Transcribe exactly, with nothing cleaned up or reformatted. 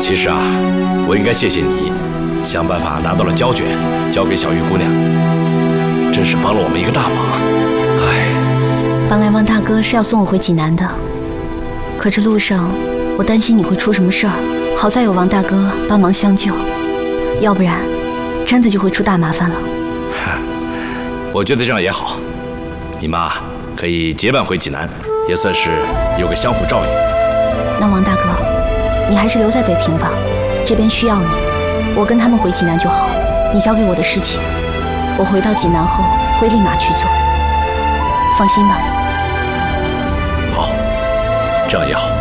其实啊，我应该谢谢你，想办法拿到了胶卷，交给小玉姑娘，真是帮了我们一个大忙。哎， 本来王大哥是要送我回济南的，可这路上我担心你会出什么事儿，好在有王大哥帮忙相救，要不然真的就会出大麻烦了。 我觉得这样也好，你妈可以结伴回济南，也算是有个相互照应。 那王大哥，你还是留在北平吧，这边需要你，我跟他们回济南就好。你交给我的事情，我回到济南后会立马去做，放心吧。 好，这样也好。